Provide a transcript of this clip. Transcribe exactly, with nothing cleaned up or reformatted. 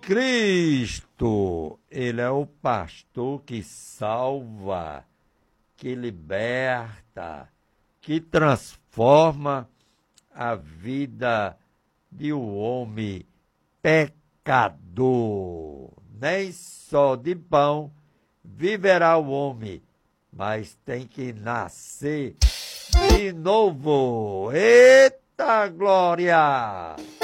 Cristo, ele é o pastor que salva, que liberta, que transforma a vida de um homem pecador. Nem só de pão viverá o homem, mas tem que nascer de novo. Eita glória!